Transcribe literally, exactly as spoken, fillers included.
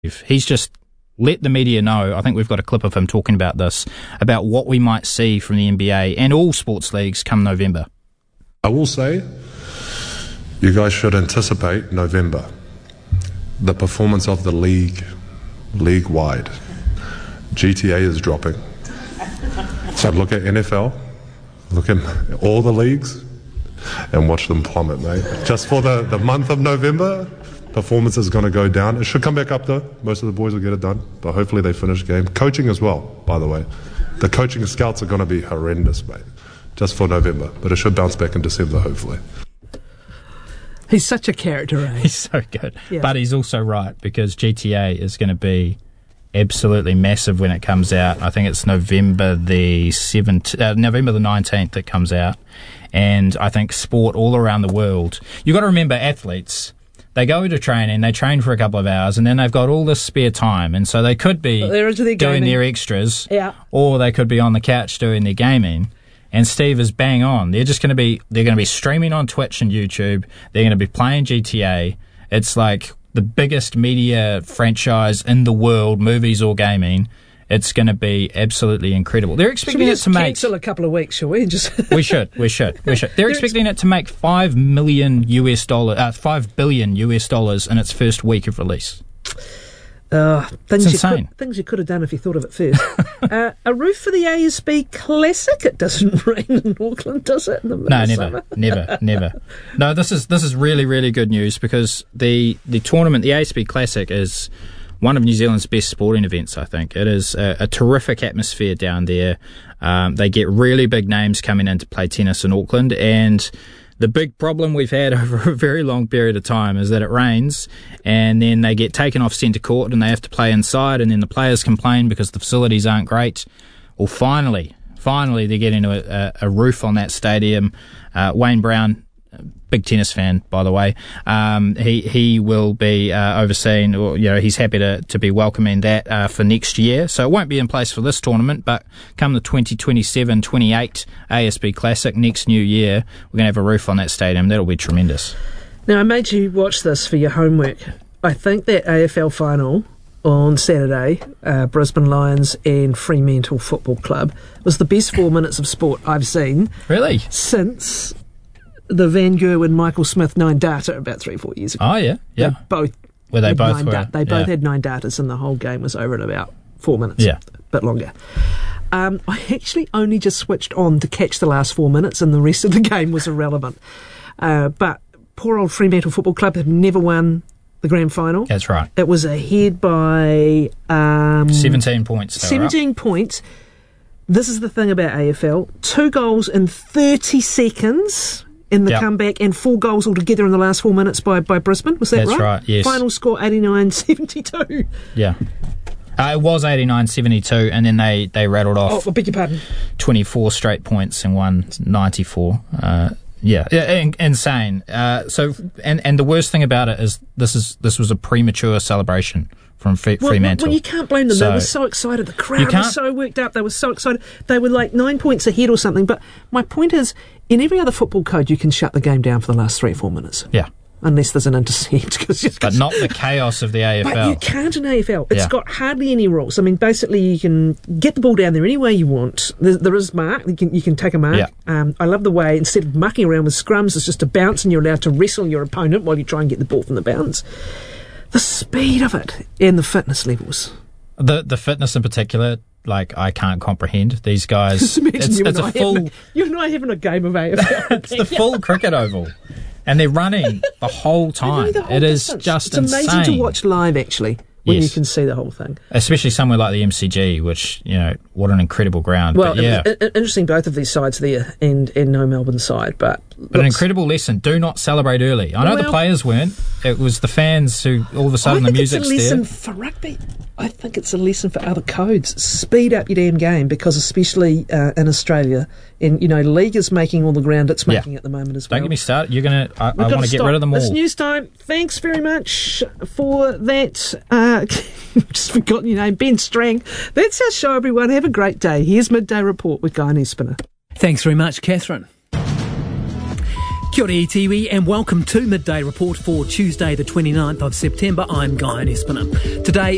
He's just let the media know. I think we've got a clip of him talking about this, about what we might see from the N B A and all sports leagues come November. I will say, you guys should anticipate November, the performance of the league, league-wide. G T A is dropping. So look at N F L, look at all the leagues, and watch them plummet, mate. Just for the, the month of November, performance is going to go down. It should come back up, though. Most of the boys will get it done, but hopefully they finish the game. Coaching as well, by the way. The coaching scouts are going to be horrendous, mate, just for November. But it should bounce back in December, hopefully. He's such a character, eh? He's so good. Yeah. But he's also right, because G T A is going to be absolutely massive when it comes out. I think it's November the seventeenth, uh, November the nineteenth it comes out. And I think sport all around the world. You've got to remember, athletes, they go into training, they train for a couple of hours, and then they've got all this spare time. And so they could be their doing gaming. their extras, yeah. or they could be on the couch doing their gaming. And Steve is bang on. They're just going to be, they're going to be streaming on Twitch and YouTube. They're going to be playing G T A. It's like the biggest media franchise in the world, movies or gaming. It's going to be absolutely incredible. They're expecting it to make... cancel a couple of weeks, shall we? Just we should, we should, we should. They're, They're expecting ex- it to make five million US dollars, uh, five billion US dollars in its first week of release. Uh, things it's you insane. Could, things you could have done if you thought of it first. uh, a roof for the A S B Classic. It doesn't rain in Auckland, does it? In the middle no, of never, summer? never, never. No, this is this is really, really good news, because the the tournament, the A S B Classic, is one of New Zealand's best sporting events, I think. It is a, a terrific atmosphere down there. Um, they get really big names coming in to play tennis in Auckland, and the big problem we've had over a very long period of time is that it rains, and then they get taken off centre court and they have to play inside, and then the players complain because the facilities aren't great. Well, finally, finally they're getting a, a, a roof on that stadium. Uh, Wayne Brown, big tennis fan, by the way. Um, he he will be uh, overseeing, or you know, he's happy to, to be welcoming that uh, for next year. So it won't be in place for this tournament, but come the twenty twenty-seven twenty-eight A S B Classic next new year, we're going to have a roof on that stadium. That'll be tremendous. Now, I made you watch this for your homework. I think that A F L final on Saturday, uh, Brisbane Lions and Fremantle Football Club, was the best four minutes of sport I've seen. Really? Since the Van Gerwen Michael Smith nine data about three or four years ago. Oh, yeah, yeah. They both, Were they both nine were, da- They both yeah. had nine datas, and the whole game was over in about four minutes. Yeah. A bit longer. Um, I actually only just switched on to catch the last four minutes, and the rest of the game was irrelevant. Uh, but poor old Fremantle Football Club have never won the grand final. That's right. It was ahead by... Um, seventeen points. seventeen points. This is the thing about A F L. Two goals in thirty seconds... in the yep. comeback, and four goals altogether in the last four minutes by, by Brisbane. Was that That's right? That's right, yes. Final score eighty-nine seventy-two. Yeah. Uh, it was eighty-nine seventy-two, and then they, they rattled off Oh, I beg your pardon. twenty-four straight points and won ninety-four. Uh, yeah, yeah in, insane. Uh, so, and, and the worst thing about it is this is this was a premature celebration from F- well, Fremantle. Well, you can't blame them. So, they were so excited. The crowd was so worked up. They were so excited. They were like nine points ahead or something. But my point is, in every other football code, you can shut the game down for the last three or four minutes. Yeah. Unless there's an intercept. Cause, cause, but not the chaos of the A F L. But you can't in A F L. It's yeah. got hardly any rules. I mean, basically, you can get the ball down there any way you want. There, there is mark. You can, you can take a mark. Yeah. Um, I love the way, instead of mucking around with scrums, it's just a bounce, and you're allowed to wrestle your opponent while you try and get the ball from the bounce. The speed of it and the fitness levels. The the fitness in particular, like, I can't comprehend. These guys, it's, you it's a full... A, you and I having a game of A F L. It's the full cricket oval. And they're running the whole time. The whole it is distance. just it's insane. It's amazing to watch live, actually, when yes. you can see the whole thing. Especially somewhere like the M C G, which, you know, what an incredible ground. Well, but yeah. it, it, interesting, both of these sides there, and, and no Melbourne side. But, but an incredible lesson. Do not celebrate early. I know well, the players weren't. It was the fans who, all of a sudden, I think the music's there. it's a lesson there. For rugby. I think it's a lesson for other codes. Speed up your damn game, because especially uh, in Australia, and you know, League is making all the ground it's making yeah. at the moment as well. Don't get me started. You're gonna. I, I want to get rid of them all. It's news time. Thanks very much for that. Uh, just forgotten your name, Ben Strang. That's our show, everyone. Have a great day. Here's Midday Report with Guy and Espiner. Thanks very much, Catherine. Kia ora iwi, and welcome to Midday Report for Tuesday the twenty-ninth of September. I'm Guy and Espiner. Today